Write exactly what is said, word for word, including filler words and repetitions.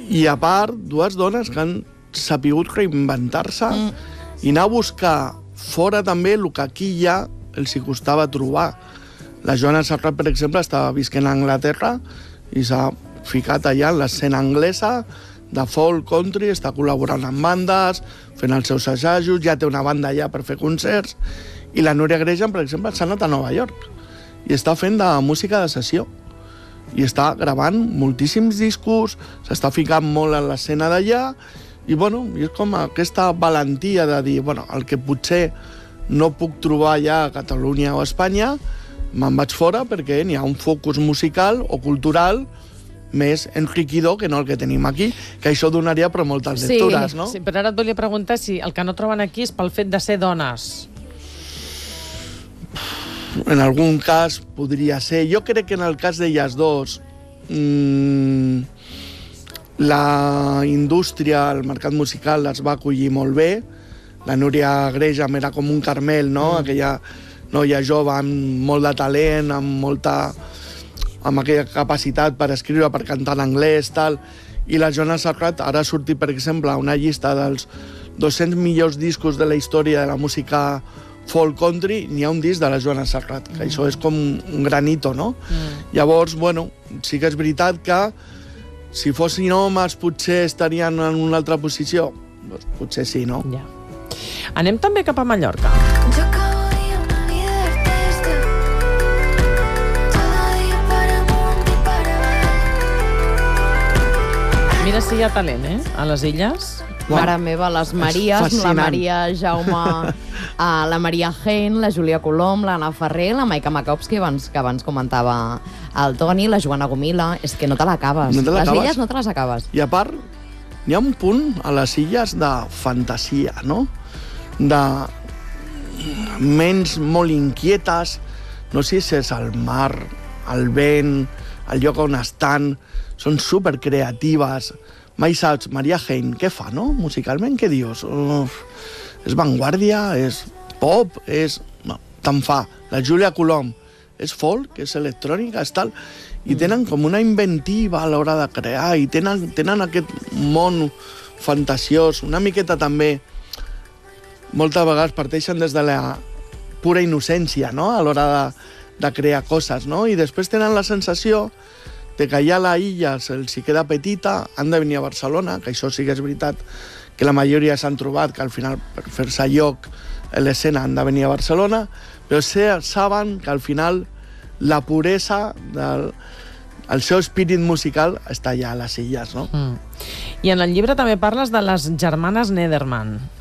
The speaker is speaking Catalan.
I a part, dues dones que han sapigut reinventar-se mm. i anar a buscar fora també el que aquí ja els hi costava trobar. La Joana Serrat, per exemple, estava visquent a Anglaterra i s'ha ficat allà en l'escena anglesa de folk, country, està col·laborant amb bandes, fent els seus assajos, ja té una banda allà per fer concerts, i la Núria Gresham, per exemple, s'ha anat a Nova York i està fent de música de sessió i està gravant moltíssims discos, s'està ficant molt en l'escena d'allà i, bueno, és com aquesta valentia de dir, bueno, el que potser no puc trobar allà a Catalunya o a Espanya, me'n vaig fora perquè n'hi ha un focus musical o cultural més enriquidor que no el que tenim aquí, que això donaria per moltes lectures, sí, no? Sí, però ara et volia preguntar si el que no troben aquí és pel fet de ser dones. En algun cas podria ser. Jo crec que en el cas d'elles dos mmm, la indústria, el mercat musical les va acollir molt bé. La Núria Gresham era com un Carmel, no? Mm. Aquella noia jove amb molt de talent, amb molta... amb aquella capacitat per escriure, per cantar en anglès, tal. I la Joana Serrat ara ha sortit, per exemple, a una llista dels dos-cents millors discos de la història de la música folk country, n'hi ha un disc de la Joana Serrat, que mm. això és com un gran hito, no? Mm. Llavors, bueno, sí que és veritat que si fossin homes potser estarien en una altra posició. Doncs potser sí, no? Ja. Anem també cap a Mallorca. Mira si hi ha talent, eh? A les illes. Mare meva, les Maries, la Maria Jaume, uh, la Maria Hein, la Júlia Colom, l'Anna Ferrer, la Maika Makowski, abans, que abans comentava el Toni, la Joana Gomila. És que no te l'acabes. No te les illes no te les acabes. I a part, n'hi ha un punt a les illes de fantasia, no? De ments molt inquietes, no sé si és el mar, el vent, el lloc on estan, són supercreatives. Mai saps, Maria Hein, què fa, no? Musicalment, què dius? Uf, és vanguardia, és pop, és... No, tant fa. La Júlia Colom és folk, és electrònica, és tal, i tenen com una inventiva a l'hora de crear, i tenen, tenen aquest món fantasiós, una miqueta també, moltes vegades parteixen des de la pura innocència, no?, a l'hora de, de crear coses, no? I després tenen la sensació de que allà a la illa se'ls queda petita, han de venir a Barcelona, que això sí que és veritat, que la majoria s'han trobat que al final per fer-se lloc a l'escena han de venir a Barcelona, però saben que al final la puresa del el seu espírit musical està allà a les illes, no? Mm. I en el llibre també parles de les germanes Nederman.